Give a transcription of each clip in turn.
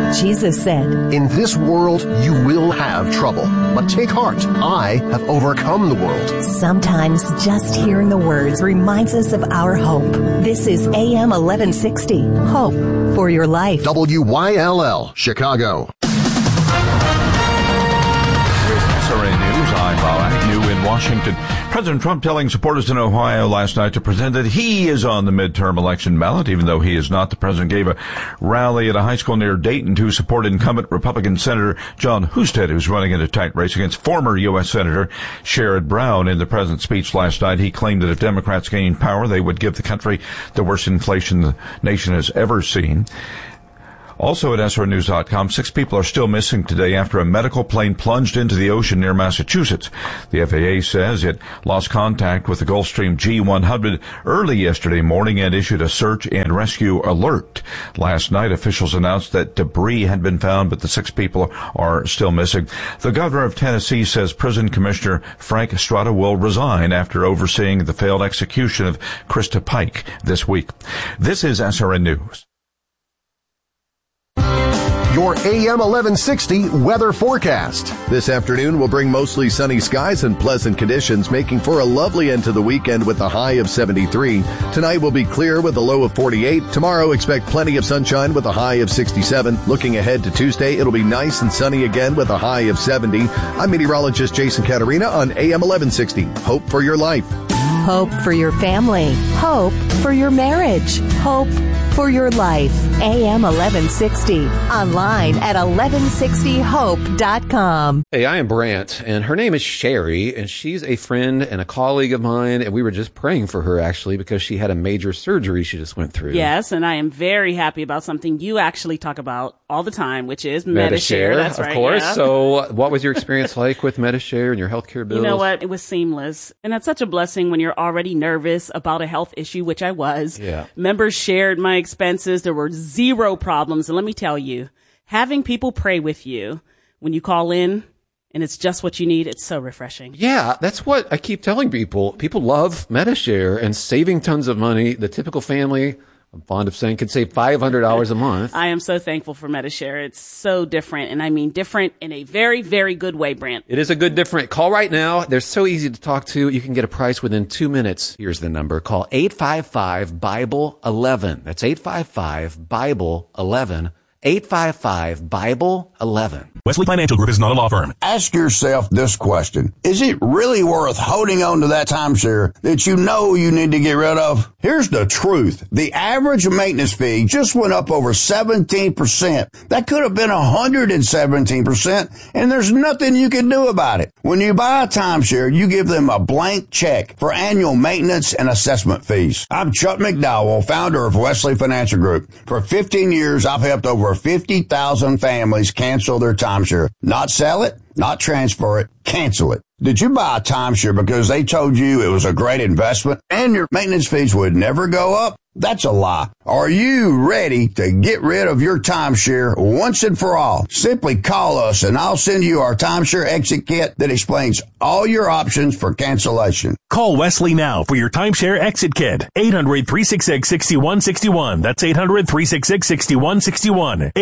Jesus said, "In this world you will have trouble, but take heart. I have overcome the world." Sometimes just hearing the words reminds us of our hope. This is AM 1160, Hope for Your Life. WYLL, Chicago. SRN News, I'm Bob Agnew in Washington. President Trump telling supporters in Ohio last night to pretend that he is on the midterm election ballot, even though he is not. The president gave a rally at a high school near Dayton to support incumbent Republican Senator John Husted, who's running in a tight race against former U.S. Senator Sherrod Brown. In the president's speech last night, he claimed that if Democrats gained power, they would give the country the worst inflation the nation has ever seen. Also at SRNews.com, 6 people are still missing today after a medical plane plunged into the ocean near Massachusetts. The FAA says it lost contact with the Gulfstream G100 early yesterday morning and issued a search and rescue alert. Last night, officials announced that debris had been found, but the 6 people are still missing. The governor of Tennessee says prison commissioner Frank Estrada will resign after overseeing the failed execution of Krista Pike this week. This is SRN News. Your AM 1160 weather forecast. This afternoon will bring mostly sunny skies and pleasant conditions, making for a lovely end to the weekend with a high of 73. Tonight will be clear with a low of 48. Tomorrow, expect plenty of sunshine with a high of 67. Looking ahead to Tuesday, it'll be nice and sunny again with a high of 70. I'm meteorologist Jason Caterina on AM 1160. Hope for your life. Hope for your family. Hope for your marriage. Hope for your life. AM 1160. Online at 1160hope.com. Hey, I am Brant, and her name is Sherry, and she's a friend and a colleague of mine, and we were just praying for her, actually, because she had a major surgery she just went through. Yes, and I am very happy about something you actually talk about all the time, which is Medi-Share. That's right, of course. Yeah. So what was your experience like with Medi-Share and your healthcare bills? You know what? It was seamless. And that's such a blessing when you're already nervous about a health issue, which I was. Yeah. Members shared my expenses. There were 0 problems. And let me tell you, having people pray with you when you call in and it's just what you need, it's so refreshing. Yeah, that's what I keep telling people. People love Medi-Share and saving tons of money. The typical family, I'm fond of saying, could save $500 a month. I am so thankful for Medi-Share. It's so different, and I mean different in a very, very good way, Brant. It is a good different. Call right now. They're so easy to talk to. You can get a price within 2 minutes. Here's the number. Call 855-BIBLE-11. That's 855-BIBLE-11. 855-BIBLE-11. Wesley Financial Group is not a law firm. Ask yourself this question. Is it really worth holding on to that timeshare that you know you need to get rid of? Here's the truth. The average maintenance fee just went up over 17%. That could have been 117%, and there's nothing you can do about it. When you buy a timeshare, you give them a blank check for annual maintenance and assessment fees. I'm Chuck McDowell, founder of Wesley Financial Group. For 15 years, I've helped over 50,000 families cancel their timeshare. Not sell it, not transfer it, cancel it. Did you buy a timeshare because they told you it was a great investment and your maintenance fees would never go up? That's a lie. Are you ready to get rid of your timeshare once and for all? Simply call us and I'll send you our timeshare exit kit that explains all your options for cancellation. Call Wesley now for your timeshare exit kit. 800-366-6161. That's 800-366-6161.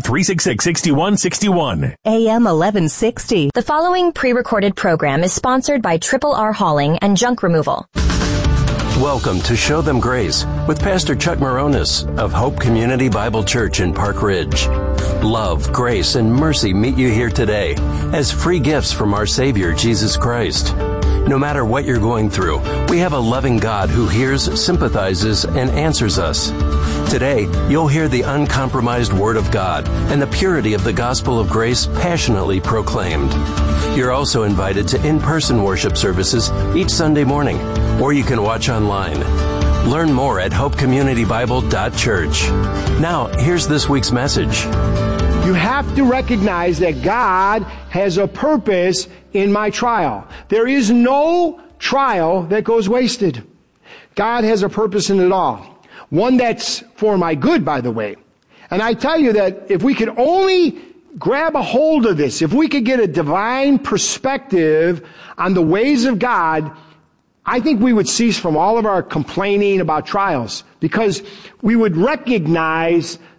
800-366-6161. AM 1160. The following pre-recorded program is sponsored by Triple R Hauling and Junk Removal. Welcome to Show Them Grace with Pastor Chuck Moronis of Hope Community Bible Church in Park Ridge. Love, grace, and mercy meet you here today as free gifts from our Savior, Jesus Christ. No matter what you're going through, we have a loving God who hears, sympathizes, and answers us. Today, you'll hear the uncompromised Word of God and the purity of the gospel of grace passionately proclaimed. You're also invited to in-person worship services each Sunday morning, or you can watch online. Learn more at hopecommunitybible.church. Now, here's this week's message. You have to recognize that God has a purpose in my trial. There is no trial that goes wasted. God has a purpose in it all. One that's for my good, by the way. And I tell you that if we could only grab a hold of this, if we could get a divine perspective on the ways of God, I think we would cease from all of our complaining about trials, because we would recognize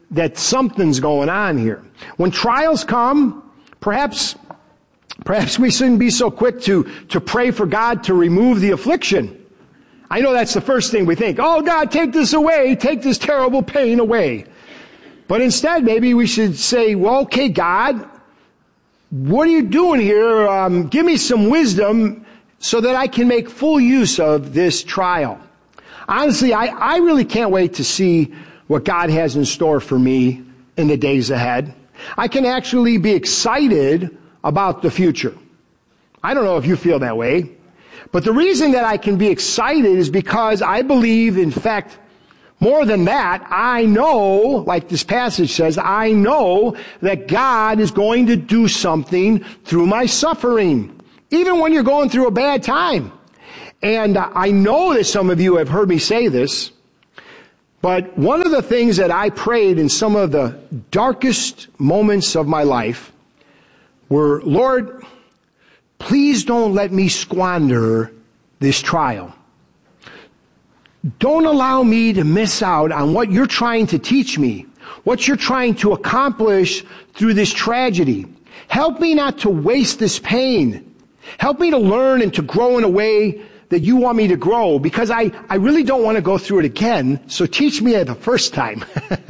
that something's going on here. When trials come, perhaps we shouldn't be so quick to pray for God to remove the affliction. I know that's the first thing we think. Oh, God, take this away. Take this terrible pain away. But instead, maybe we should say, well, okay, God, what are you doing here? Give me some wisdom so that I can make full use of this trial. Honestly, I really can't wait to see what God has in store for me in the days ahead. I can actually be excited about the future. I don't know if you feel that way, but the reason that I can be excited is because I believe, in fact, more than that, I know, like this passage says, I know that God is going to do something through my suffering, even when you're going through a bad time. And I know that some of you have heard me say this, but one of the things that I prayed in some of the darkest moments of my life were, Lord, please don't let me squander this trial. Don't allow me to miss out on what you're trying to teach me, what you're trying to accomplish through this tragedy. Help me not to waste this pain. Help me to learn and to grow in a way that you want me to grow, because I really don't want to go through it again, so teach me the first time.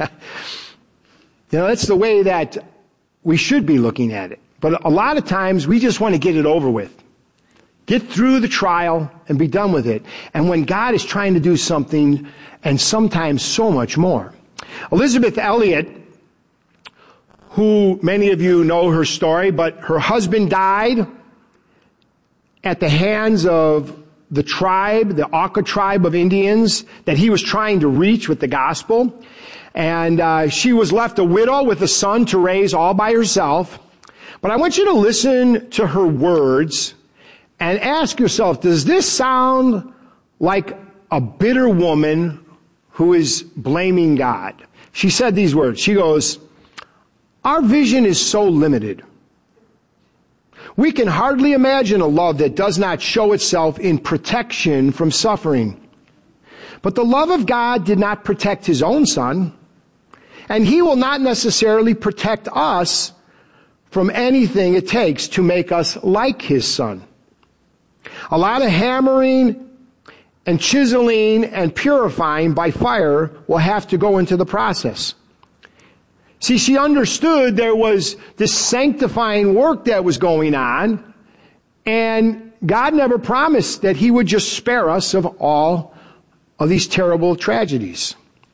That's the way that we should be looking at it. But a lot of times we just want to get it over with. Get through the trial and be done with it. And when God is trying to do something, and sometimes so much more. Elizabeth Elliot, who many of you know her story, but her husband died at the hands of the tribe, the Auca tribe of Indians that he was trying to reach with the gospel. And she was left a widow with a son to raise all by herself. But I want you to listen to her words and ask yourself, does this sound like a bitter woman who is blaming God? She said these words. She goes, our vision is so limited. We can hardly imagine a love that does not show itself in protection from suffering. But the love of God did not protect his own son, and he will not necessarily protect us from anything it takes to make us like his son. A lot of hammering and chiseling and purifying by fire will have to go into the process. See, she understood there was this sanctifying work that was going on, and God never promised that he would just spare us of all of these terrible tragedies.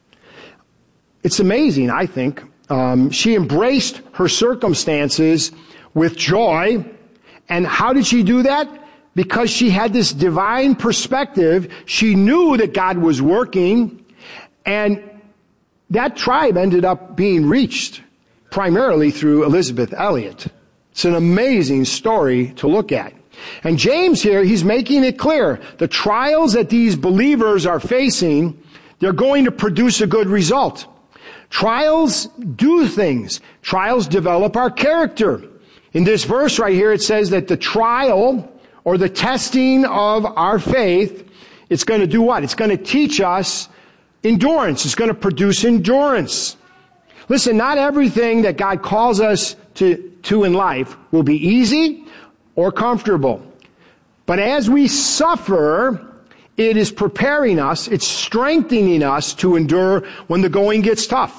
It's amazing, I think. She embraced her circumstances with joy. And how did she do that? Because she had this divine perspective. She knew that God was working, and that tribe ended up being reached primarily through Elizabeth Elliot. It's an amazing story to look at. And James here, he's making it clear. The trials that these believers are facing, they're going to produce a good result. Trials do things. Trials develop our character. In this verse right here, it says that the trial or the testing of our faith, it's going to do what? It's going to teach us endurance. It's going to produce endurance. Listen, not everything that God calls us to in life will be easy or comfortable. But as we suffer, it is preparing us, it's strengthening us to endure when the going gets tough.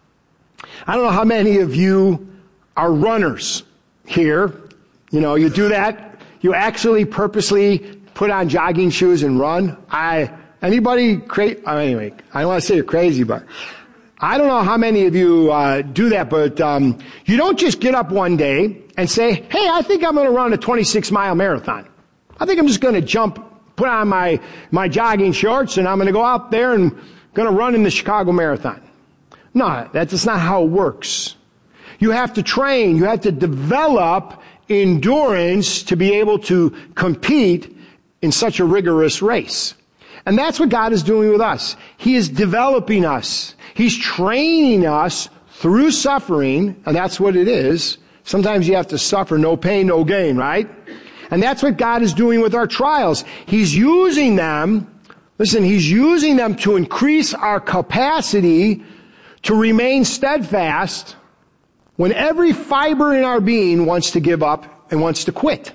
I don't know how many of you are runners here. You do that. You actually purposely put on jogging shoes and run. Anybody crazy? Anyway, I don't want to say you're crazy, but I don't know how many of you do that, but you don't just get up one day and say, hey, I think I'm going to run a 26-mile marathon. I think I'm just going to put on my jogging shorts, and I'm going to go out there and going to run in the Chicago Marathon. No, that's not how it works. You have to train. You have to develop endurance to be able to compete in such a rigorous race. And that's what God is doing with us. He is developing us. He's training us through suffering, and that's what it is. Sometimes you have to suffer, no pain, no gain, right? And that's what God is doing with our trials. He's using them to increase our capacity to remain steadfast when every fiber in our being wants to give up and wants to quit.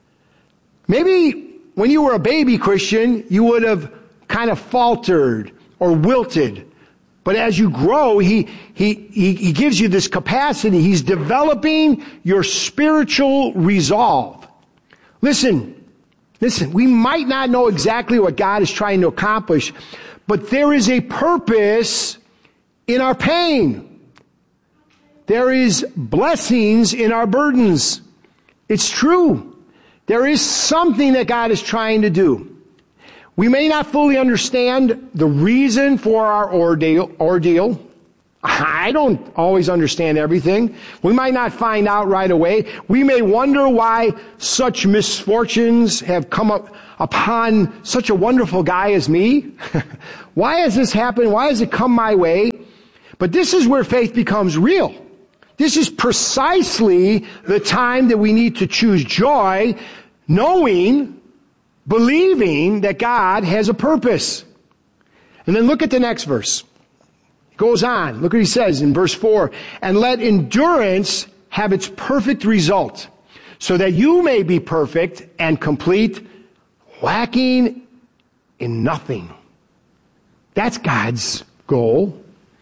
Maybe when you were a baby Christian, you would have kind of faltered or wilted. But as you grow, he gives you this capacity. He's developing your spiritual resolve. Listen, we might not know exactly what God is trying to accomplish, but there is a purpose in our pain. There is blessings in our burdens. It's true. There is something that God is trying to do. We may not fully understand the reason for our ordeal. I don't always understand everything. We might not find out right away. We may wonder why such misfortunes have come up upon such a wonderful guy as me. Why has this happened? Why has it come my way? But this is where faith becomes real. This is precisely the time that we need to choose joy, knowing, believing that God has a purpose. And then look at the next verse. It goes on. Look what he says in verse 4. And let endurance have its perfect result, so that you may be perfect and complete, lacking in nothing. That's God's goal.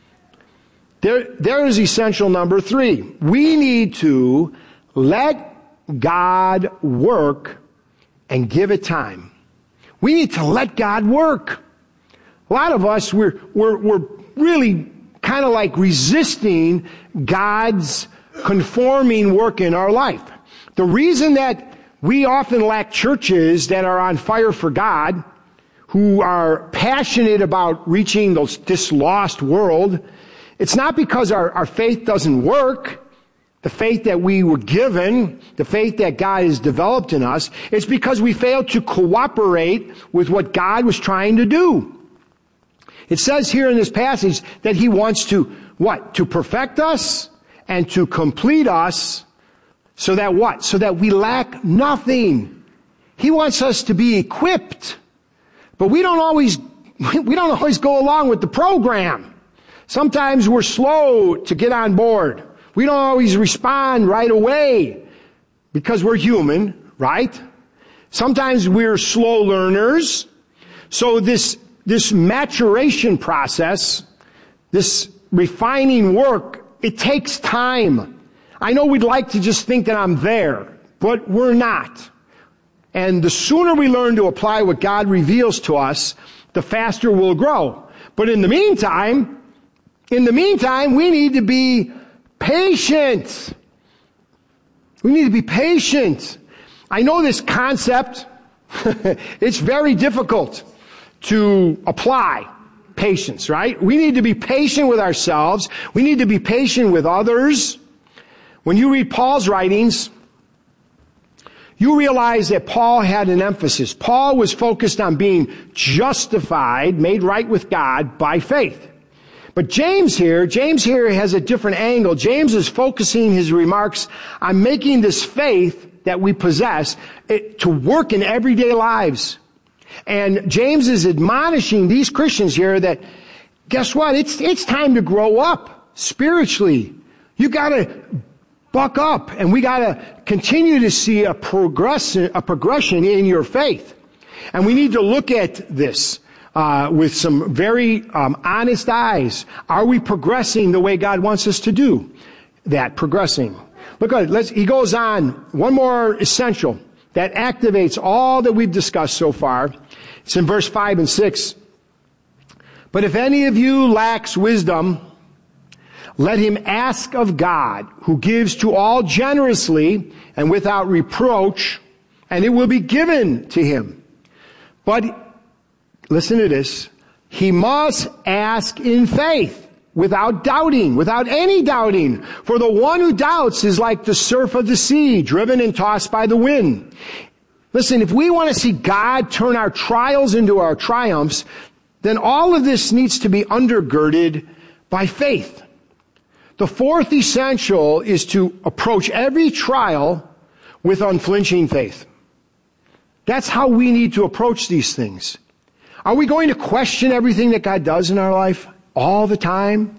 There is essential number 3. We need to let God work and give it time. We need to let God work. A lot of us, we're really kind of like resisting God's conforming work in our life. The reason that we often lack churches that are on fire for God, who are passionate about reaching this lost world, it's not because our faith doesn't work, the faith that we were given, the faith that God has developed in us. It's because we failed to cooperate with what God was trying to do. It says here in this passage that He wants to, what? To perfect us and to complete us, so that what? So that we lack nothing. He wants us to be equipped. But we don't always go along with the program. Sometimes we're slow to get on board. We don't always respond right away because we're human, right? Sometimes we're slow learners. So this maturation process, this refining work, it takes time. I know we'd like to just think that I'm there, but we're not. And the sooner we learn to apply what God reveals to us, the faster we'll grow. But in the meantime, we need to be patient. We need to be patient. I know this concept, it's very difficult to apply patience, right? We need to be patient with ourselves. We need to be patient with others. When you read Paul's writings, you realize that Paul had an emphasis. Paul was focused on being justified, made right with God by faith. But James here has a different angle. James is focusing his remarks on making this faith that we possess to work in everyday lives. And James is admonishing these Christians here that, guess what? It's time to grow up spiritually. You gotta buck up, and we gotta continue to see a progression in your faith. And we need to look at this with some very honest eyes. Are we progressing the way God wants us to do that? Progressing. Look at it. He goes on. One more essential that activates all that we've discussed so far. It's in verse 5 and 6. But if any of you lacks wisdom, let him ask of God, who gives to all generously and without reproach, and it will be given to him. But listen to this. He must ask in faith, without doubting, without any doubting. For the one who doubts is like the surf of the sea, driven and tossed by the wind. Listen, if we want to see God turn our trials into our triumphs, then all of this needs to be undergirded by faith. The fourth essential is to approach every trial with unflinching faith. That's how we need to approach these things. Are we going to question everything that God does in our life all the time?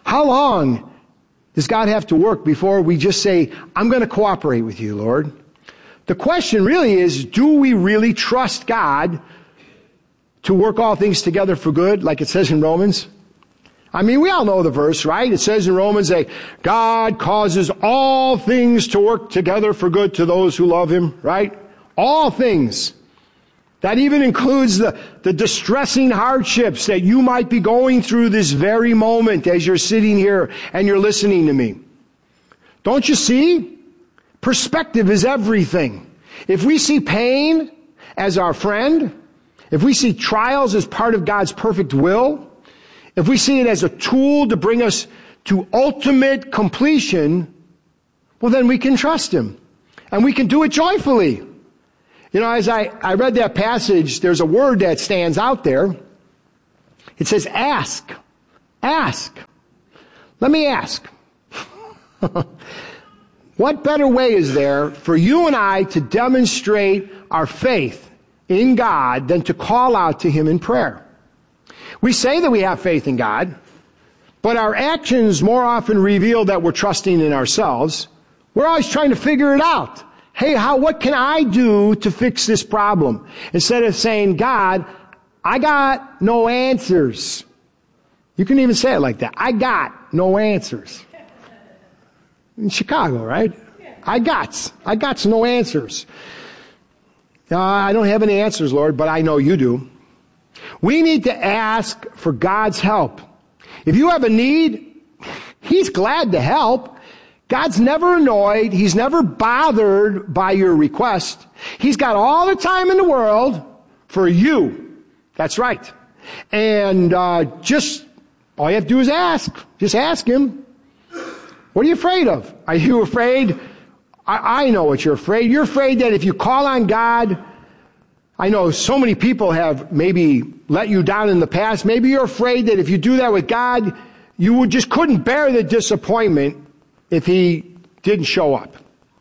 How long does God have to work before we just say, I'm going to cooperate with you, Lord? The question really is, do we really trust God to work all things together for good, like it says in Romans? I mean, we all know the verse, right? It says in Romans that God causes all things to work together for good to those who love Him, right? All things. That even includes the distressing hardships that you might be going through this very moment as you're sitting here and you're listening to me. Don't you see? Perspective is everything. If we see pain as our friend, if we see trials as part of God's perfect will, if we see it as a tool to bring us to ultimate completion, well, then we can trust Him. And we can do it joyfully. You know, as I read that passage, there's a word that stands out there. It says, ask. Ask. Let me ask. What better way is there for you and I to demonstrate our faith in God than to call out to Him in prayer? We say that we have faith in God, but our actions more often reveal that we're trusting in ourselves. We're always trying to figure it out. Hey, what can I do to fix this problem? Instead of saying, God, I got no answers. You can even say it like that. I got no answers. In Chicago, right? I got no answers. I don't have any answers, Lord, but I know you do. We need to ask for God's help. If you have a need, He's glad to help. God's never annoyed. He's never bothered by your request. He's got all the time in the world for you. That's right. And all you have to do is ask. Just ask Him. What are you afraid of? Are you afraid? I know what you're afraid. You're afraid that if you call on God, I know so many people have maybe let you down in the past. Maybe you're afraid that if you do that with God, you just couldn't bear the disappointment if He didn't show up.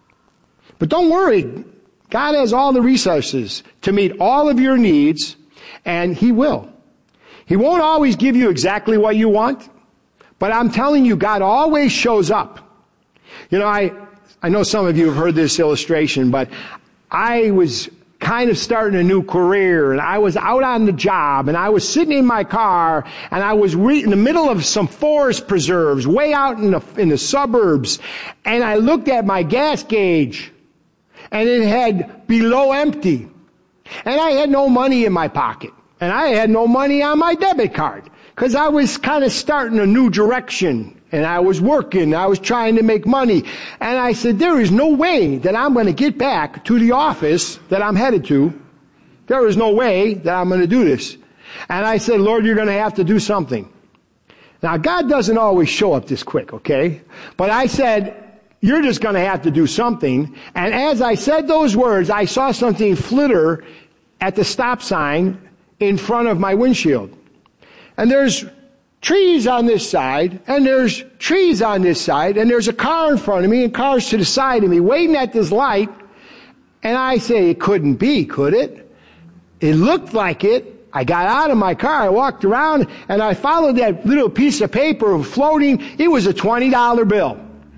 But don't worry. God has all the resources to meet all of your needs, and He will. He won't always give you exactly what you want, but I'm telling you, God always shows up. You know, I know some of you have heard this illustration, but I was kind of starting a new career, and I was out on the job, and I was sitting in my car, and I was in the middle of some forest preserves, way out in the suburbs, and I looked at my gas gauge, and it had below empty, and I had no money in my pocket, and I had no money on my debit card, because I was kind of starting a new direction. And I was working, I was trying to make money. And I said, there is no way that I'm going to get back to the office that I'm headed to. There is no way that I'm going to do this. And I said, Lord, you're going to have to do something. Now, God doesn't always show up this quick, okay? But I said, you're just going to have to do something. And as I said those words, I saw something flitter at the stop sign in front of my windshield. And there's trees on this side, and there's trees on this side, and there's a car in front of me and cars to the side of me waiting at this light. And I say, it couldn't be, could it? It looked like it. I got out of my car, I walked around, and I followed that little piece of paper floating. It was a $20 bill.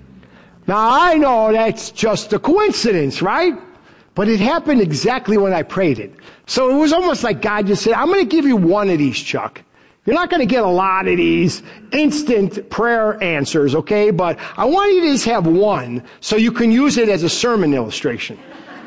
Now I know that's just a coincidence, right? But it happened exactly when I prayed it. So it was almost like God just said, I'm going to give you one of these, Chuck. You're not going to get a lot of these instant prayer answers, okay? But I want you to just have one so you can use it as a sermon illustration.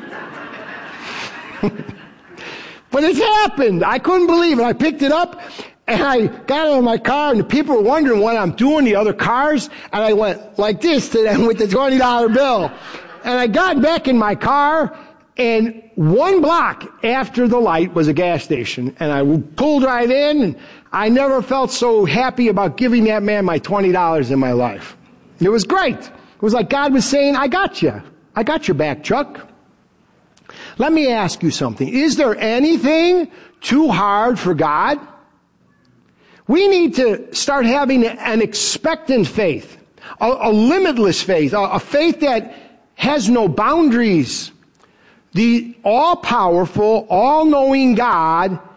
But it's happened. I couldn't believe it. I picked it up and I got out of my car and the people were wondering what I'm doing, the other cars. And I went like this to them with the $20 bill. And I got back in my car, and 1 block after the light was a gas station. And I pulled right in, and I never felt so happy about giving that man my $20 in my life. It was great. It was like God was saying, I got you. I got your back, Chuck. Let me ask you something. Is there anything too hard for God? We need to start having an expectant faith, a limitless faith, a faith that has no boundaries. The all-powerful, all-knowing God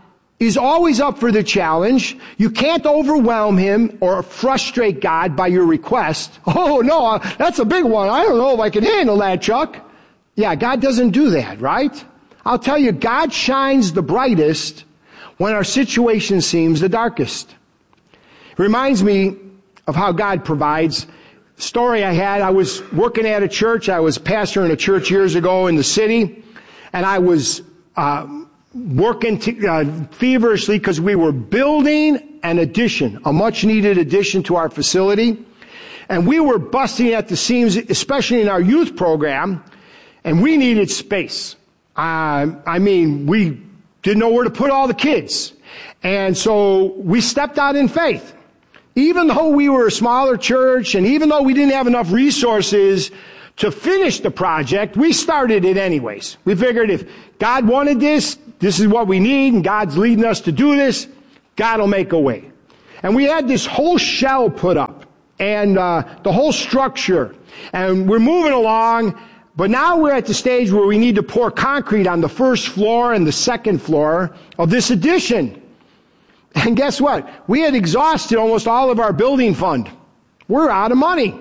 is always up for the challenge. You can't overwhelm him or frustrate God by your request. Oh, no, that's a big one. I don't know if I can handle that, Chuck. Yeah, God doesn't do that, right? I'll tell you, God shines the brightest when our situation seems the darkest. It reminds me of how God provides. Story I had, I was working at a church. I was pastoring a church years ago in the city, and I was working feverishly because we were building an addition, a much-needed addition to our facility. And we were busting at the seams, especially in our youth program, and we needed space. I mean, we didn't know where to put all the kids. And so we stepped out in faith. Even though we were a smaller church, and even though we didn't have enough resources to finish the project, we started it anyways. We figured if God wanted this, this is what we need, and God's leading us to do this, God will make a way. And we had this whole shell put up, and the whole structure, and we're moving along, but now we're at the stage where we need to pour concrete on the first floor and the second floor of this addition. And guess what? We had exhausted almost all of our building fund. We're out of money.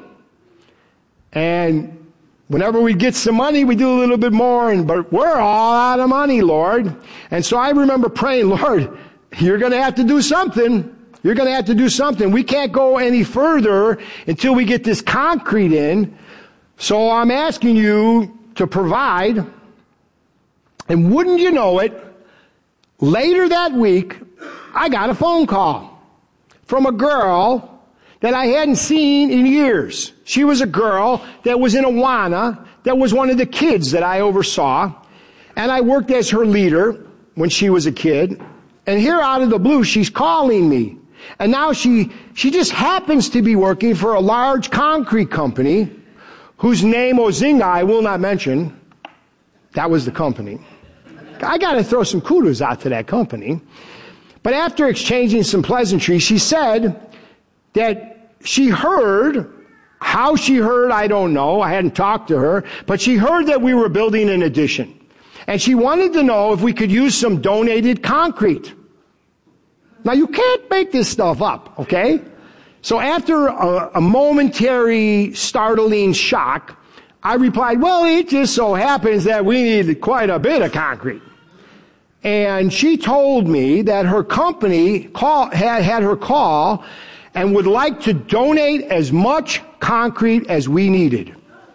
And whenever we get some money, we do a little bit more, but we're all out of money, Lord. And so I remember praying, Lord, you're going to have to do something. You're going to have to do something. We can't go any further until we get this concrete in. So I'm asking you to provide. And wouldn't you know it, later that week, I got a phone call from a girl that I hadn't seen in years. She was a girl that was in Awana, that was one of the kids that I oversaw, and I worked as her leader when she was a kid. And here out of the blue, she's calling me. And now she just happens to be working for a large concrete company whose name, Ozinga, I will not mention. That was the company. I got to throw some kudos out to that company. But after exchanging some pleasantries, she said that she heard, how she heard, I don't know. I hadn't talked to her, but she heard that we were building an addition. And she wanted to know if we could use some donated concrete. Now, you can't make this stuff up, okay? So after a momentary startling shock, I replied, well, it just so happens that we need quite a bit of concrete. And she told me that her company had her call and would like to donate as much concrete as we needed.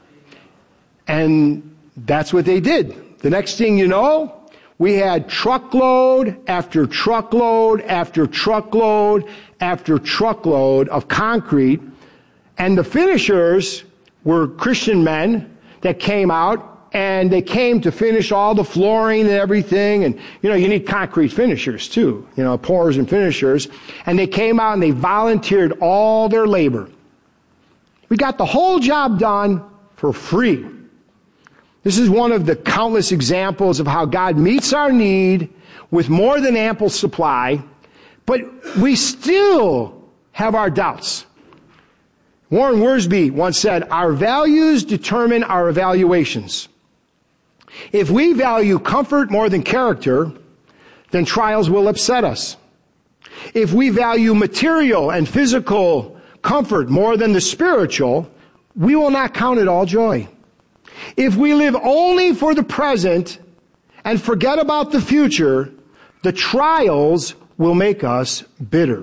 And that's what they did. The next thing you know, we had truckload after truckload after truckload after truckload of concrete. And the finishers were Christian men that came out, and they came to finish all the flooring and everything. And, you need concrete finishers too, pourers and finishers. And they came out and they volunteered all their labor. We got the whole job done for free. This is one of the countless examples of how God meets our need with more than ample supply, but we still have our doubts. Warren Wiersbe once said, our values determine our evaluations. If we value comfort more than character, then trials will upset us. If we value material and physical comfort more than the spiritual, we will not count it all joy. If we live only for the present and forget about the future, the trials will make us bitter.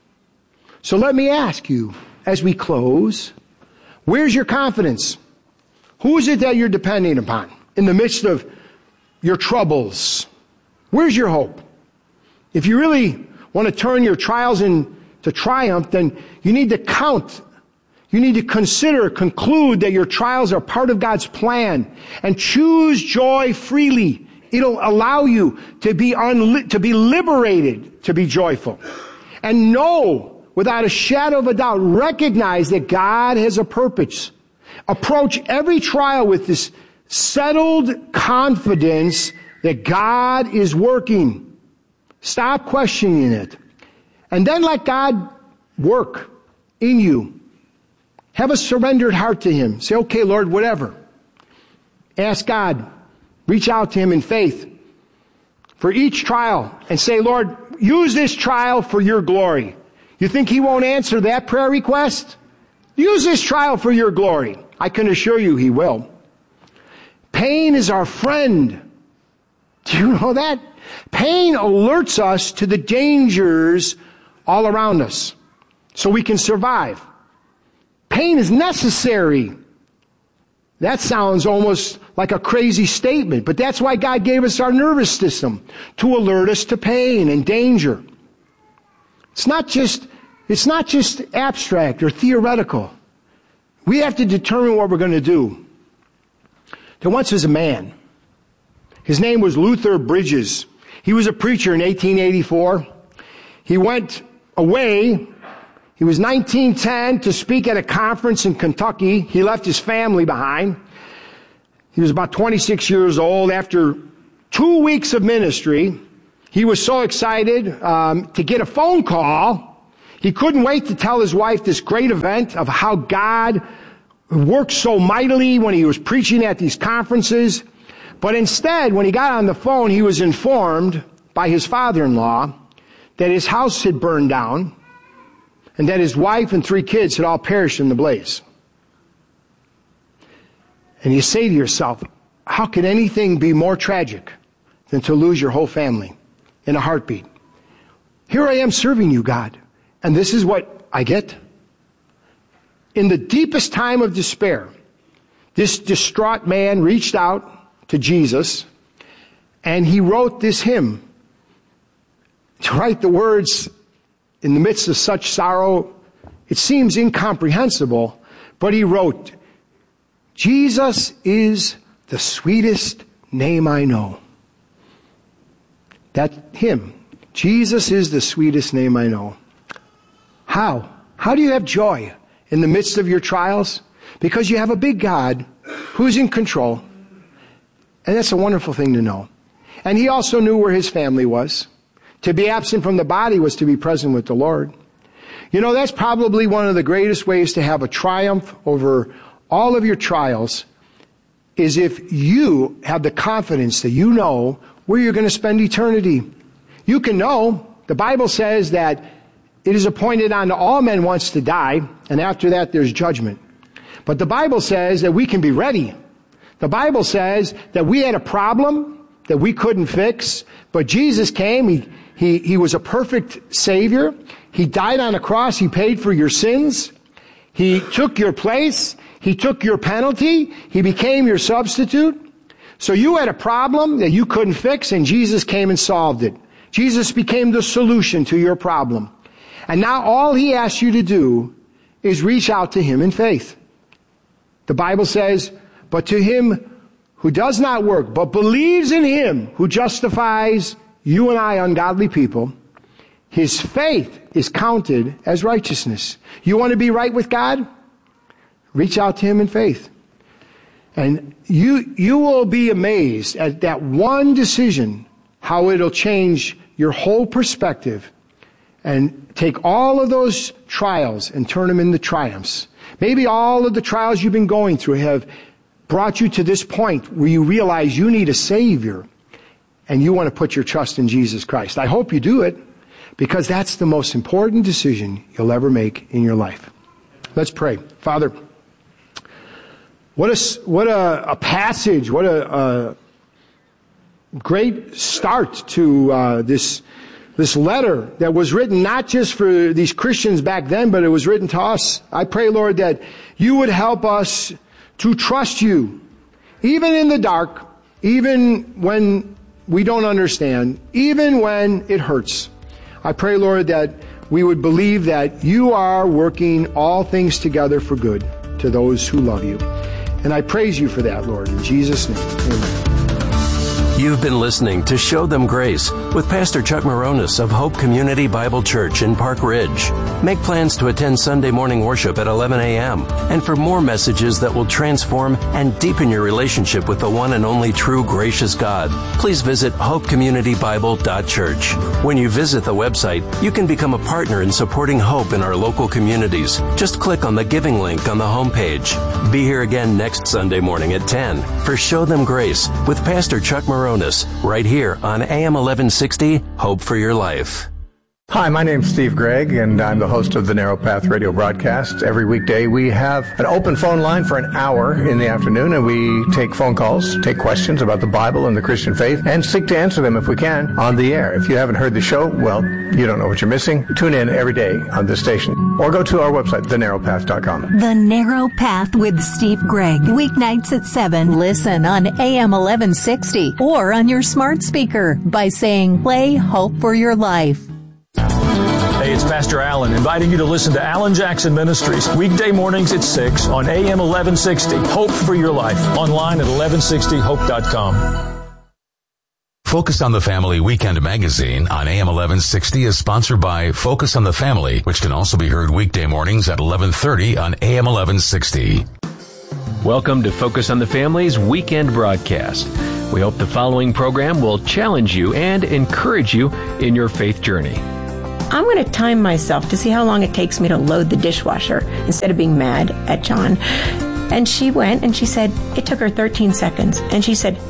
So let me ask you, as we close, where's your confidence? Who is it that you're depending upon in the midst of your troubles? Where's your hope? If you really want to turn your trials into triumph, then you need to count. You need to conclude that your trials are part of God's plan, and choose joy freely. It'll allow you to be liberated to be joyful. And know, without a shadow of a doubt, recognize that God has a purpose. Approach every trial with this settled confidence that God is working. Stop questioning it. And then let God work in you. Have a surrendered heart to Him. Say, okay, Lord, whatever. Ask God. Reach out to Him in faith for each trial and say, Lord, use this trial for your glory. You think he won't answer that prayer request? Use this trial for your glory. I can assure you he will. Pain is our friend. Do you know that? Pain alerts us to the dangers all around us so we can survive. Pain is necessary. That sounds almost like a crazy statement, but that's why God gave us our nervous system, to alert us to pain and danger. It's not just abstract or theoretical. We have to determine what we're going to do. There once was a man. His name was Luther Bridges. He was a preacher in 1884. He went away. He was 1910 to speak at a conference in Kentucky. He left his family behind. He was about 26 years old. After 2 weeks of ministry, he was so excited to get a phone call. He couldn't wait to tell his wife this great event of how God worked so mightily when he was preaching at these conferences. But instead, when he got on the phone, he was informed by his father-in-law that his house had burned down and that his wife and 3 kids had all perished in the blaze. And you say to yourself, how could anything be more tragic than to lose your whole family in a heartbeat? Here I am serving you, God, and this is what I get. In the deepest time of despair, this distraught man reached out to Jesus, and he wrote this hymn. To write the words in the midst of such sorrow, it seems incomprehensible, but he wrote, Jesus is the sweetest name I know. That hymn, Jesus is the sweetest name I know. How? How do you have joy in the midst of your trials? Because you have a big God who's in control. And that's a wonderful thing to know. And he also knew where his family was. To be absent from the body was to be present with the Lord. You know, that's probably one of the greatest ways to have a triumph over all of your trials, is if you have the confidence that you know where you're going to spend eternity. You can know. The Bible says that it is appointed unto all men once to die, and after that there's judgment. But the Bible says that we can be ready. The Bible says that we had a problem that we couldn't fix, but Jesus came. He was a perfect Savior. He died on a cross. He paid for your sins. He took your place. He took your penalty. He became your substitute. So you had a problem that you couldn't fix, and Jesus came and solved it. Jesus became the solution to your problem. And now all he asks you to do is reach out to him in faith. The Bible says, but to him who does not work, but believes in him who justifies you and I, ungodly people, his faith is counted as righteousness. You want to be right with God? Reach out to him in faith. And you will be amazed at that one decision, how it'll change your whole perspective and take all of those trials and turn them into triumphs. Maybe all of the trials you've been going through have brought you to this point where you realize you need a Savior and you want to put your trust in Jesus Christ. I hope you do it, because that's the most important decision you'll ever make in your life. Let's pray. Father, what a passage, what a great start to this letter that was written not just for these Christians back then, but it was written to us. I pray, Lord, that you would help us to trust you, even in the dark, even when we don't understand, even when it hurts. I pray, Lord, that we would believe that you are working all things together for good to those who love you. And I praise you for that, Lord. In Jesus' name, amen. You've been listening to Show Them Grace with Pastor Chuck Moronis of Hope Community Bible Church in Park Ridge. Make plans to attend Sunday morning worship at 11 a.m. And for more messages that will transform and deepen your relationship with the one and only true gracious God, please visit hopecommunitybible.church. When you visit the website, you can become a partner in supporting Hope in our local communities. Just click on the giving link on the homepage. Be here again next Sunday morning at 10 for Show Them Grace with Pastor Chuck Moronis Moronis, right here on AM 1160, Hope for Your Life. Hi, my name's Steve Gregg, and I'm the host of the Narrow Path radio broadcast. Every weekday, we have an open phone line for an hour in the afternoon, and we take phone calls, take questions about the Bible and the Christian faith, and seek to answer them if we can on the air. If you haven't heard the show, well, you don't know what you're missing. Tune in every day on this station, or go to our website, thenarrowpath.com. The Narrow Path with Steve Gregg, weeknights at 7. Listen on AM 1160 or on your smart speaker by saying, play Hope for Your Life. Hey, it's Pastor Allen inviting you to listen to Alan Jackson Ministries weekday mornings at 6 on AM 1160. Hope for Your Life. Online at 1160hope.com. Focus on the Family Weekend Magazine on AM 1160 is sponsored by Focus on the Family, which can also be heard weekday mornings at 11:30 on AM 1160. Welcome to Focus on the Family's weekend broadcast. We hope the following program will challenge you and encourage you in your faith journey. I'm going to time myself to see how long it takes me to load the dishwasher instead of being mad at John. And she went and she said it took her 13 seconds. And she said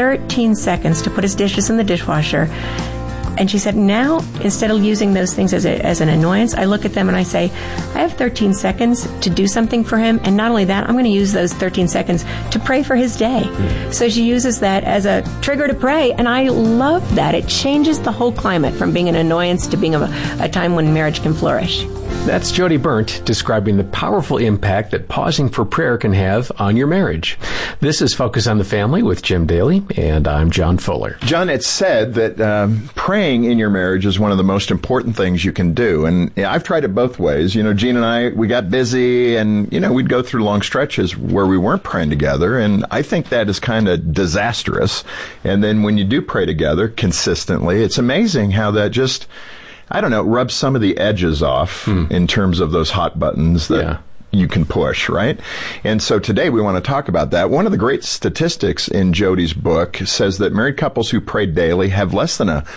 13 seconds to put his dishes in the dishwasher. And she said, now, instead of using those things as an annoyance, I look at them and I say, I have 13 seconds to do something for him. And not only that, I'm going to use those 13 seconds to pray for his day. So she uses that as a trigger to pray. And I love that. It changes the whole climate from being an annoyance to being a time when marriage can flourish. That's Jody Berndt describing the powerful impact that pausing for prayer can have on your marriage. This is Focus on the Family with Jim Daly, and I'm John Fuller. John, it's said that praying in your marriage is one of the most important things you can do. And I've tried it both ways. You know, Gene and I, we got busy and, we'd go through long stretches where we weren't praying together. And I think that is kind of disastrous. And then when you do pray together consistently, it's amazing how that just, rubs some of the edges off in terms of those hot buttons that you can push, right? And so today we want to talk about that. One of the great statistics in Jody's book says that married couples who pray daily have less than a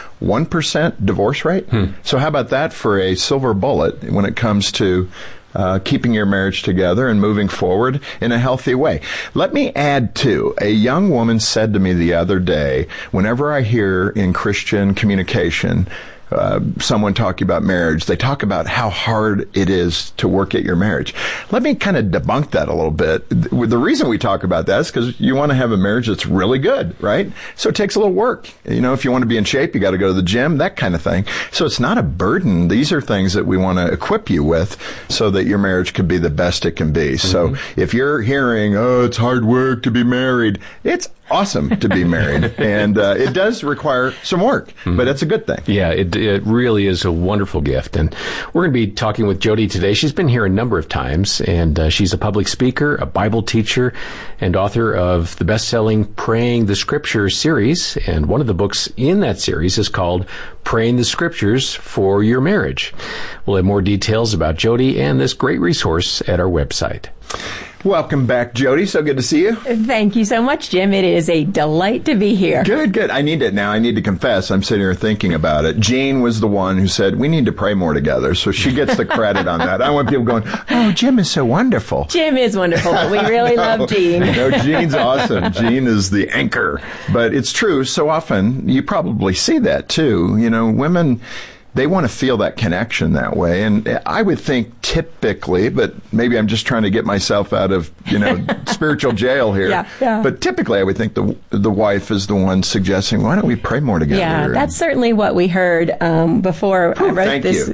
1% divorce rate. So how about that for a silver bullet when it comes to keeping your marriage together and moving forward in a healthy way. Let me add, too, a young woman said to me the other day, whenever I hear in Christian communication someone talking about marriage, they talk about how hard it is to work at your marriage. Let me kind of debunk that a little bit. The reason we talk about that is because you want to have a marriage that's really good, right? So it takes a little work. If you want to be in shape, you got to go to the gym, that kind of thing. So it's not a burden. These are things that we want to equip you with so that your marriage can be the best it can be. So if you're hearing, it's hard work to be married, it's awesome to be married. And it does require some work, but it's a good thing. Yeah, it really is a wonderful gift. And we're going to be talking with Jody today. She's been here a number of times, and she's a public speaker, a Bible teacher, and author of the best-selling Praying the Scriptures series. And one of the books in that series is called Praying the Scriptures for Your Marriage. We'll have more details about Jody and this great resource at our website. Welcome back, Jody. So good to see you. Thank you so much, Jim. It is a delight to be here. Good. I need to confess, I'm sitting here thinking about it. Jean was the one who said, we need to pray more together. So she gets the credit on that. I want people going, Jim is so wonderful. Jim is wonderful, but we really love Jean. No, Jean's awesome. Jean is the anchor. But it's true. So often, you probably see that too. Women, they want to feel that connection that way. And I would think typically, but maybe I'm just trying to get myself out of, spiritual jail here. Yeah. But typically I would think the wife is the one suggesting, why don't we pray more together? Yeah, that's certainly what we heard before I wrote this.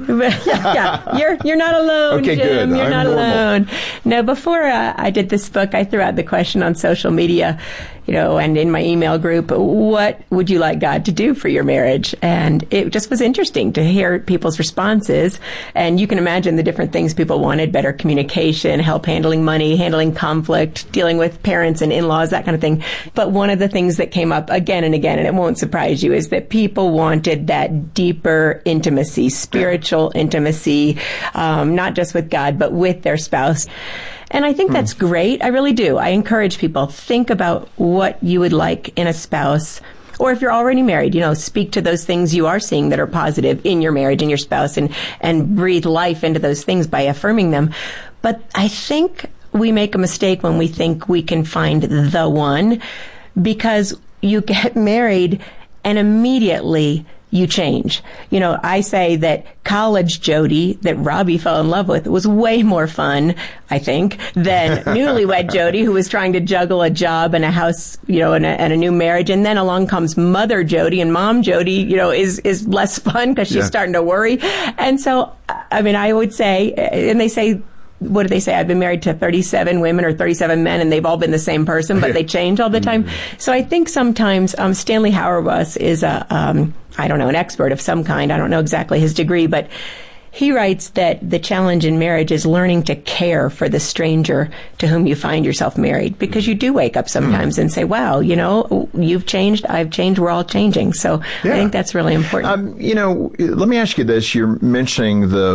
You're not alone, okay, Jim. Good. You're I'm not normal. alone. No, before I did this book, I threw out the question on social media, and in my email group, what would you like God to do for your marriage? And it just was interesting to hear people's responses. And you can imagine the different things people wanted: better communication, help handling money, handling conflict, dealing with parents and in-laws, that kind of thing. But one of the things that came up again and again, and it won't surprise you, is that people wanted that deeper intimacy, spiritual intimacy, not just with God, but with their spouse. And I think that's great. I really do. I encourage people, think about what you would like in a spouse. Or if you're already married, speak to those things you are seeing that are positive in your marriage and your spouse, and breathe life into those things by affirming them. But I think we make a mistake when we think we can find the one, because you get married and immediately you change. I say that college Jody that Robbie fell in love with was way more fun, I think, than newlywed Jody, who was trying to juggle a job and a house, and a new marriage. And then along comes mother Jody, and mom Jody, is less fun because she's starting to worry. And so, I would say, and they say, what do they say? I've been married to 37 women or 37 men, and they've all been the same person, but they change all the time. So I think sometimes Stanley Hauerwas is an expert of some kind. I don't know exactly his degree, but he writes that the challenge in marriage is learning to care for the stranger to whom you find yourself married, because you do wake up sometimes and say, wow, you've changed, I've changed, we're all changing. So I think that's really important. Let me ask you this. You're mentioning the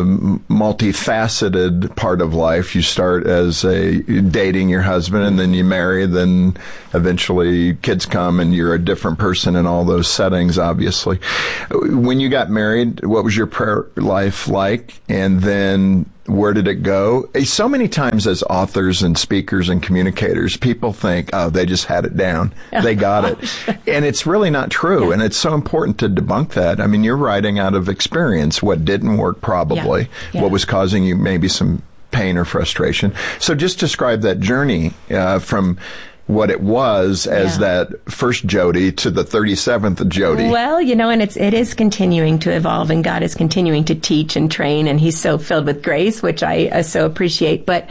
multifaceted part of life. You start as dating your husband, and then you marry, then eventually kids come and you're a different person in all those settings, obviously. When you got married, what was your prayer life like? And then where did it go? So many times as authors and speakers and communicators, people think, oh, they just had it down. They got it. And it's really not true. Yeah. And it's so important to debunk that. You're writing out of experience what didn't work probably, what was causing you maybe some pain or frustration. So just describe that journey from what it was as that first Jody to the 37th Jody. Well, and it is continuing to evolve, and God is continuing to teach and train, and He's so filled with grace, which I so appreciate. But,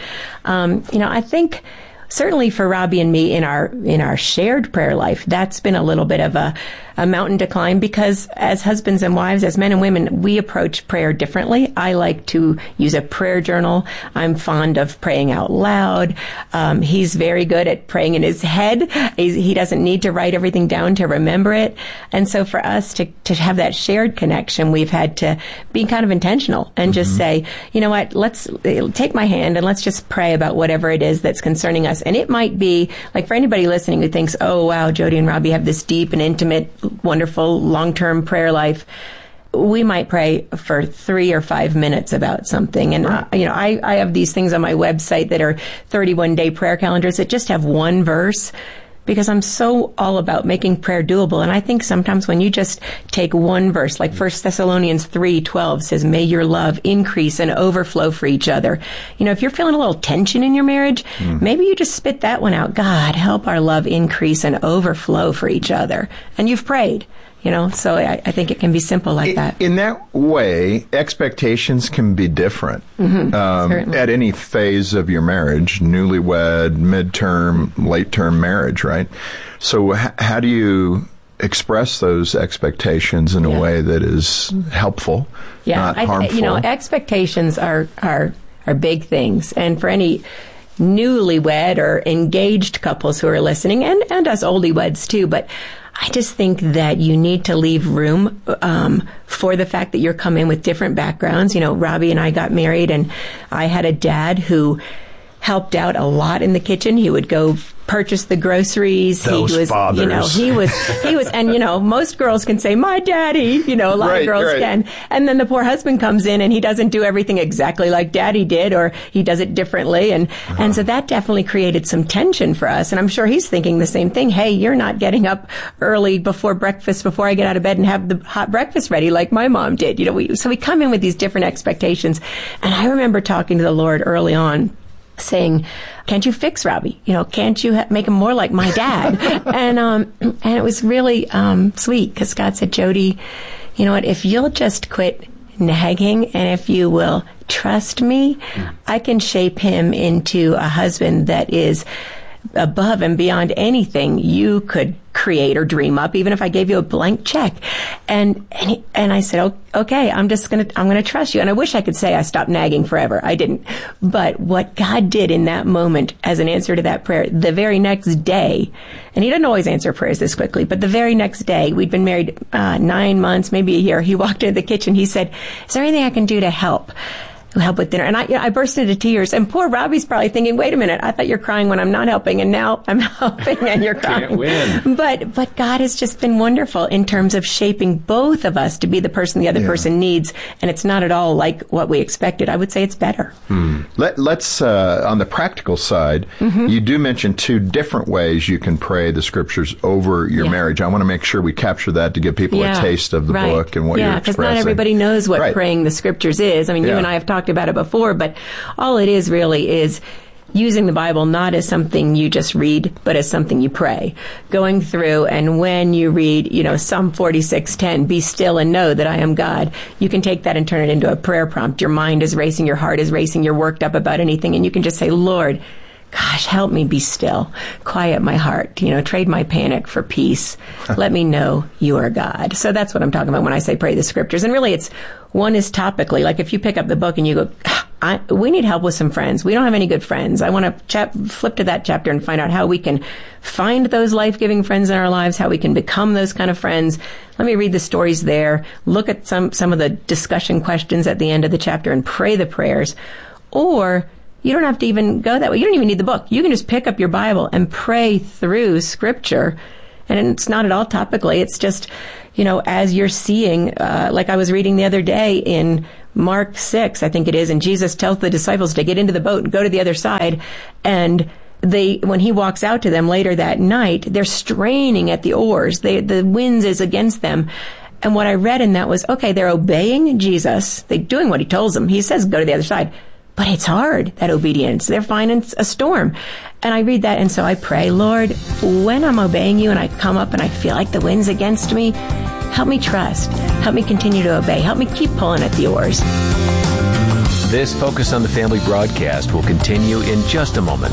I think certainly for Robbie and me in our shared prayer life, that's been a little bit of a mountain to climb, because as husbands and wives, as men and women, we approach prayer differently. I like to use a prayer journal. I'm fond of praying out loud. He's very good at praying in his head. He doesn't need to write everything down to remember it. And so for us to have that shared connection, we've had to be kind of intentional and just say, you know what, let's take my hand and let's just pray about whatever it is that's concerning us. And it might be, like, for anybody listening who thinks, oh, wow, Jody and Robbie have this deep and intimate, wonderful long-term prayer life, we might pray for 3 or 5 minutes about something. And, I have these things on my website that are 31-day prayer calendars that just have one verse, because I'm so all about making prayer doable. And I think sometimes when you just take one verse, like 1 Thessalonians 3:12 says, may your love increase and overflow for each other. If you're feeling a little tension in your marriage, maybe you just spit that one out. God, help our love increase and overflow for each other. And you've prayed. So I think it can be simple like that. In that way, expectations can be different at any phase of your marriage, newlywed, midterm, late-term marriage, right? So how do you express those expectations in a way that is helpful, not harmful? Expectations are big things. And for any newlywed or engaged couples who are listening, and us oldie-weds too, but I just think that you need to leave room for the fact that you're coming with different backgrounds. Robbie and I got married, and I had a dad who helped out a lot in the kitchen. He would go purchase the groceries. Those fathers. He was, and most girls can say, my daddy, a lot of girls can. And then the poor husband comes in and he doesn't do everything exactly like daddy did, or he does it differently. And so that definitely created some tension for us. And I'm sure he's thinking the same thing. Hey, you're not getting up early before breakfast, before I get out of bed and have the hot breakfast ready like my mom did. So we come in with these different expectations. And I remember talking to the Lord early on, saying, can't you fix Robbie? Can't you make him more like my dad? and it was really sweet, because God said, Jody, you know what, if you'll just quit nagging and if you will trust me, I can shape him into a husband that is above and beyond anything you could create or dream up, even if I gave you a blank check. And I said, okay, I'm going to trust you. And I wish I could say I stopped nagging forever. I didn't. But what God did in that moment as an answer to that prayer, the very next day, and he doesn't always answer prayers this quickly, but the very next day, we'd been married 9 months, maybe a year. He walked into the kitchen. He said, is there anything I can do to help? who help with dinner. And I burst into tears. And poor Robbie's probably thinking, wait a minute, I thought you're crying when I'm not helping, and now I'm helping and you're crying. Can't win. But God has just been wonderful in terms of shaping both of us to be the person the other person needs. And it's not at all like what we expected. I would say it's better. Let's on the practical side, you do mention two different ways you can pray the scriptures over your marriage. I want to make sure we capture that to give people a taste of the book and what you're expressing. Yeah, because not everybody knows what praying the scriptures is. I mean, you and I have talked about it before, but all it is really is using the Bible not as something you just read, but as something you pray. Going through, and when you read, Psalm 46:10, be still and know that I am God, you can take that and turn it into a prayer prompt. Your mind is racing, your heart is racing, you're worked up about anything, and you can just say, Lord, gosh, help me be still. Quiet my heart. Trade my panic for peace. Let me know you are God. So that's what I'm talking about when I say pray the scriptures. And really one is topically, like if you pick up the book and you go, we need help with some friends. We don't have any good friends. I want to flip to that chapter and find out how we can find those life-giving friends in our lives, how we can become those kind of friends. Let me read the stories there, look at some of the discussion questions at the end of the chapter and pray the prayers. Or you don't have to even go that way. You don't even need the book. You can just pick up your Bible and pray through Scripture. And it's not at all topically. It's just, as you're seeing, like I was reading the other day in Mark 6, I think it is, and Jesus tells the disciples to get into the boat and go to the other side. And when he walks out to them later that night, they're straining at the oars. The wind is against them. And what I read in that was, okay, they're obeying Jesus. They're doing what he tells them. He says, go to the other side. But it's hard, that obedience. They're finding a storm. And I read that, and so I pray, Lord, when I'm obeying you and I come up and I feel like the wind's against me, help me trust. Help me continue to obey. Help me keep pulling at the oars. This Focus on the Family broadcast will continue in just a moment.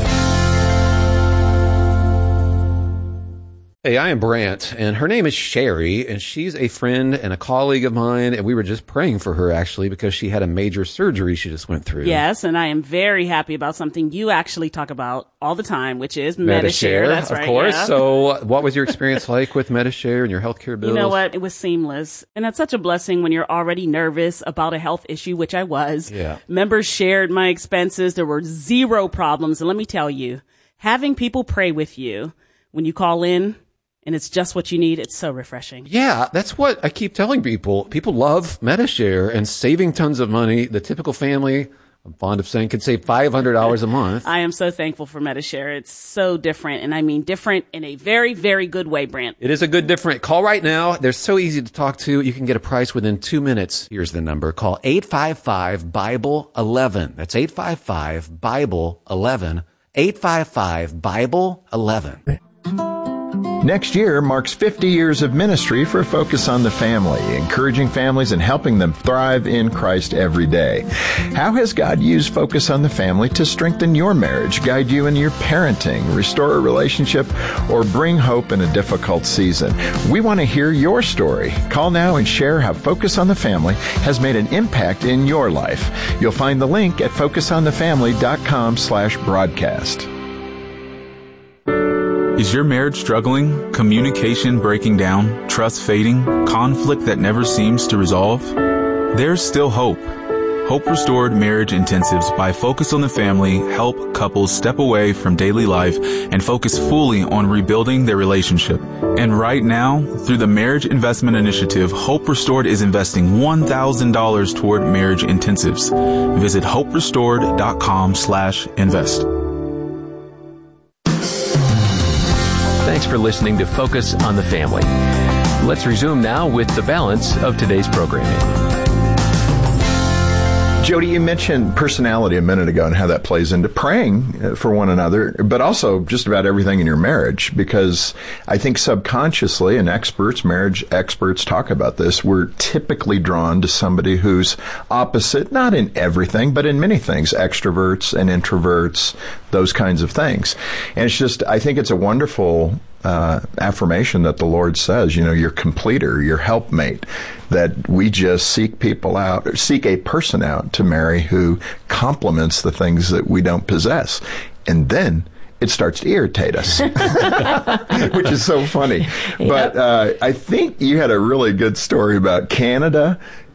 Hey, I am Brant, and her name is Sherry, and she's a friend and a colleague of mine, and we were just praying for her, actually, because she had a major surgery she just went through. Yes, and I am very happy about something you actually talk about all the time, which is Medi-Share. That's right, of course. Yeah. So what was your experience like with Medi-Share and your healthcare bills? You know what? It was seamless. And that's such a blessing when you're already nervous about a health issue, which I was. Yeah. Members shared my expenses. There were zero problems. And let me tell you, having people pray with you when you call in, and it's just what you need, it's so refreshing. Yeah, that's what I keep telling people. People love Medi-Share and saving tons of money. The typical family, I'm fond of saying, could save $500 a month. I am so thankful for Medi-Share. It's so different, and I mean different in a very, very good way, Brant. It is a good different. Call right now. They're so easy to talk to. You can get a price within 2 minutes. Here's the number. Call 855-BIBLE-11. That's 855-BIBLE-11. 855-BIBLE-11. Next year marks 50 years of ministry for Focus on the Family, encouraging families and helping them thrive in Christ every day. How has God used Focus on the Family to strengthen your marriage, guide you in your parenting, restore a relationship, or bring hope in a difficult season? We want to hear your story. Call now and share how Focus on the Family has made an impact in your life. You'll find the link at focusonthefamily.com/broadcast. Is your marriage struggling? Communication breaking down? Trust fading? Conflict that never seems to resolve? There's still hope. Hope Restored Marriage Intensives by Focus on the Family help couples step away from daily life and focus fully on rebuilding their relationship. And right now, through the Marriage Investment Initiative, Hope Restored is investing $1,000 toward marriage intensives. Visit hoperestored.com/invest. Thanks for listening to Focus on the Family. Let's resume now with the balance of today's programming. Jody, you mentioned personality a minute ago and how that plays into praying for one another, but also just about everything in your marriage, because I think subconsciously, and marriage experts talk about this, we're typically drawn to somebody who's opposite, not in everything, but in many things, extroverts and introverts, those kinds of things. And it's just, I think it's a wonderful affirmation that the Lord says, your completer, your helpmate, that we just seek a person out to marry who complements the things that we don't possess. And then it starts to irritate us, which is so funny. Yep. But I think you had a really good story about Canada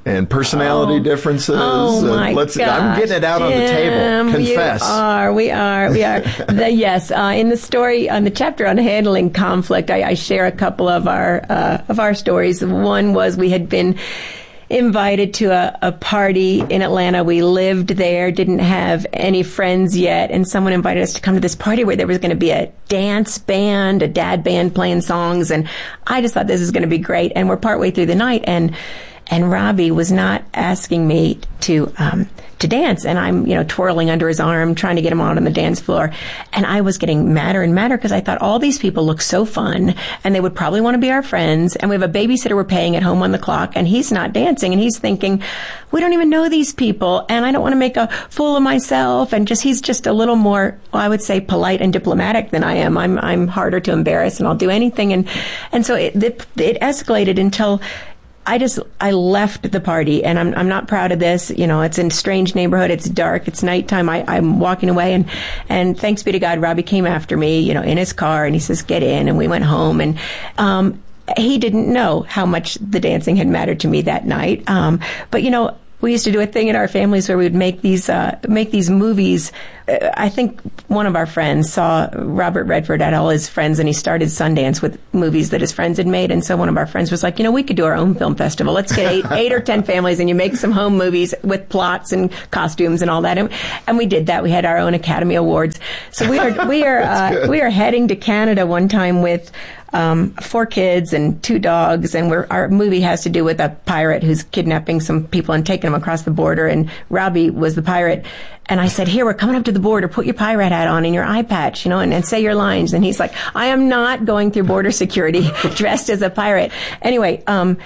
and personality differences. Oh my gosh. I'm getting it out on the table. Confess. We are. Yes. In the story, on the chapter on handling conflict, I share a couple of our stories. One was we had been invited to a party in Atlanta. We lived there, didn't have any friends yet, and someone invited us to come to this party where there was going to be a dance band, a dad band playing songs, and I just thought this is going to be great. And we're partway through the night, and Robbie was not asking me to dance, and I'm, twirling under his arm, trying to get him out on the dance floor. And I was getting madder and madder because I thought all these people look so fun, and they would probably want to be our friends. And we have a babysitter we're paying at home on the clock, and he's not dancing, and he's thinking, we don't even know these people, and I don't want to make a fool of myself. And he's just a little more, I would say, polite and diplomatic than I am. I'm harder to embarrass, and I'll do anything. And so it escalated until I left the party, and I'm not proud of this. It's in a strange neighborhood. It's dark. It's nighttime. I'm walking away, and thanks be to God, Robbie came after me, in his car, and he says, get in, and we went home, and he didn't know how much the dancing had mattered to me that night. But we used to do a thing in our families where we would make these movies. I think one of our friends saw Robert Redford had all his friends, and he started Sundance with movies that his friends had made. And so one of our friends was like, we could do our own film festival. Let's get eight or 10 families, and you make some home movies with plots and costumes and all that. And we did that. We had our own Academy Awards. So we are heading to Canada one time with 4 kids and 2 dogs, and our movie has to do with a pirate who's kidnapping some people and taking them across the border, and Robbie was the pirate. And I said, here, we're coming up to the border, put your pirate hat on and your eye patch, and say your lines. And he's like, I am not going through border security dressed as a pirate. Anyway,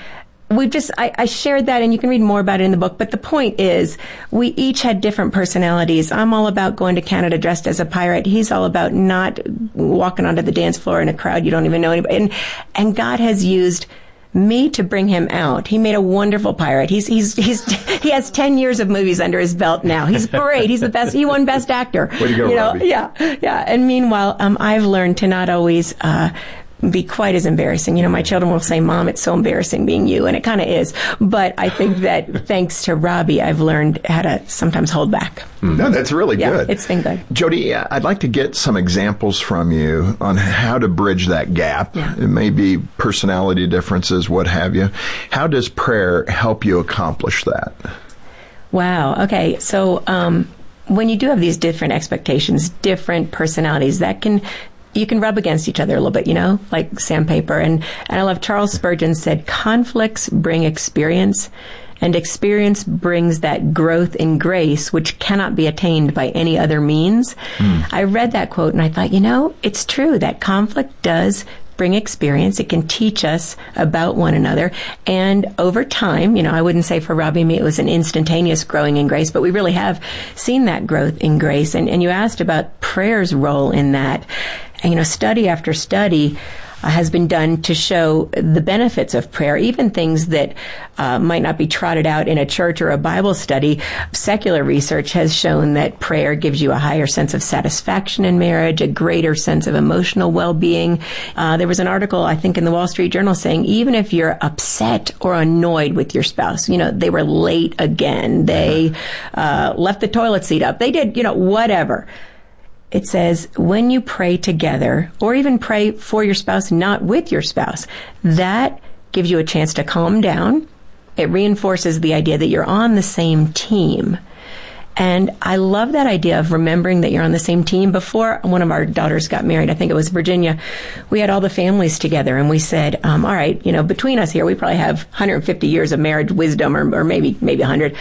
I shared that, and you can read more about it in the book. But the point is, we each had different personalities. I'm all about going to Canada dressed as a pirate. He's all about not walking onto the dance floor in a crowd you don't even know anybody. And God has used me to bring him out. He made a wonderful pirate. He has 10 years of movies under his belt now. He's great. He's the best. He won Best Actor. Way to go, Robbie. Yeah. And meanwhile, I've learned to not always be quite as embarrassing. My children will say, Mom, it's so embarrassing being you, and it kind of is. But I think that thanks to Robbie, I've learned how to sometimes hold back. No, that's really good. It's been good. Jody, I'd like to get some examples from you on how to bridge that gap. Yeah. It may be personality differences, what have you. How does prayer help you accomplish that? Wow. Okay. So when you do have these different expectations, different personalities, you can rub against each other a little bit, like sandpaper. And I love Charles Spurgeon said, conflicts bring experience, and experience brings that growth in grace, which cannot be attained by any other means. I read that quote and I thought, it's true that conflict does bring experience. It can teach us about one another. And over time, I wouldn't say for Robbie and me it was an instantaneous growing in grace, but we really have seen that growth in grace. And you asked about prayer's role in that. And, study after study has been done to show the benefits of prayer, even things that might not be trotted out in a church or a Bible study. Secular research has shown that prayer gives you a higher sense of satisfaction in marriage, a greater sense of emotional well-being. There was an article, I think, in the Wall Street Journal saying even if you're upset or annoyed with your spouse, they were late again, they left the toilet seat up, they did, whatever. It says, when you pray together, or even pray for your spouse, not with your spouse, that gives you a chance to calm down. It reinforces the idea that you're on the same team. And I love that idea of remembering that you're on the same team. Before one of our daughters got married, I think it was Virginia, we had all the families together, and we said, all right, between us here, we probably have 150 years of marriage wisdom, or maybe 100.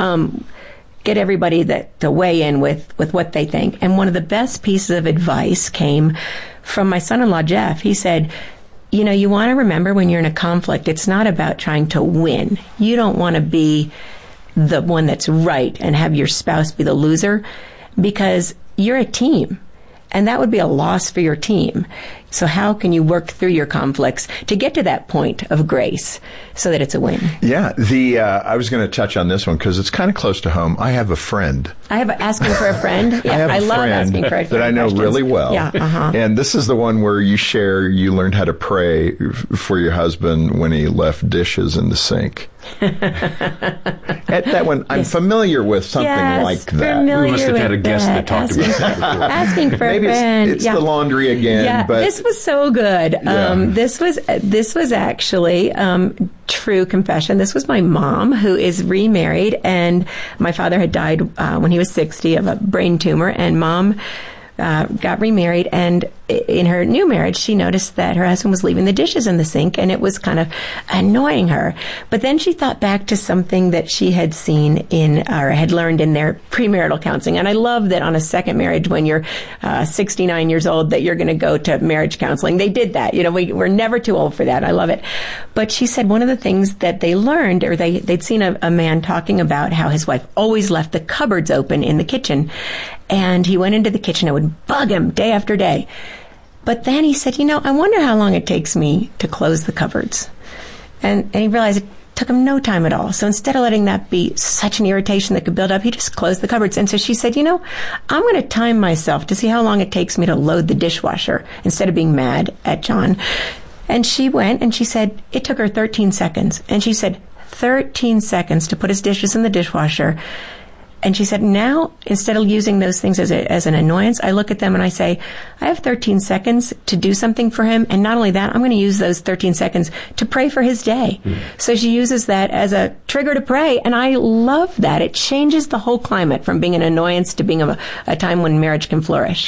Get everybody to weigh in with what they think. And one of the best pieces of advice came from my son-in-law, Jeff. He said, you want to remember when you're in a conflict, it's not about trying to win. You don't want to be the one that's right and have your spouse be the loser, because you're a team. And that would be a loss for your team. So how can you work through your conflicts to get to that point of grace so that it's a win? Yeah, I was going to touch on this one because it's kind of close to home. I have a friend. I have asking for a friend. Yeah, I love asking for a friend that I know questions. really well. Yeah, and this is the one where you share you learned how to pray for your husband when he left dishes in the sink. That one, I'm familiar with something like that. We must have had a guest that talked about that before. Asking for Maybe a friend. It's the laundry again. Yeah, but this was so good. This was actually true confession. This was my mom, who is remarried, and my father had died when he was 60 of a brain tumor, and Mom got remarried, and in her new marriage, she noticed that her husband was leaving the dishes in the sink, and it was kind of annoying her. But then she thought back to something that she had seen or had learned in their premarital counseling. And I love that on a second marriage, when you're 69 years old, that you're going to go to marriage counseling. They did that. We're never too old for that. I love it. But she said one of the things that they learned, or they'd seen a man talking about how his wife always left the cupboards open in the kitchen. And he went into the kitchen. It would bug him day after day. But then he said, I wonder how long it takes me to close the cupboards. And he realized it took him no time at all. So instead of letting that be such an irritation that could build up, he just closed the cupboards. And so she said, I'm going to time myself to see how long it takes me to load the dishwasher instead of being mad at John. And she went and she said it took her 13 seconds. And she said 13 seconds to put his dishes in the dishwasher. And she said, now, instead of using those things as an annoyance, I look at them and I say, I have 13 seconds to do something for him. And not only that, I'm going to use those 13 seconds to pray for his day. So she uses that as a trigger to pray. And I love that. It changes the whole climate from being an annoyance to being a time when marriage can flourish.